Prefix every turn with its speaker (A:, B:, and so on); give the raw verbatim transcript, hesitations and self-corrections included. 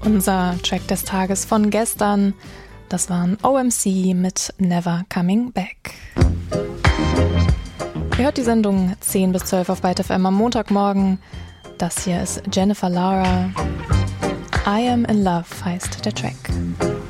A: Unser Track des Tages von gestern, das waren O M C mit Never Coming Back. Ihr hört die Sendung zehn bis zwölf auf Byte F M am Montagmorgen. Das hier ist Jennifer Lara. I Am In Love heißt der Track.